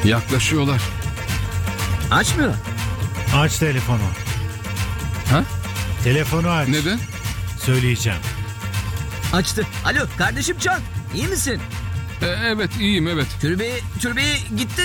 Yaklaşıyorlar. Açmıyor. Aç telefonu. Ha? Telefonu aç. Neden? Söyleyeceğim. Açtı. Alo kardeşim Can. İyi misin? Evet iyiyim evet. Türbeye gitti.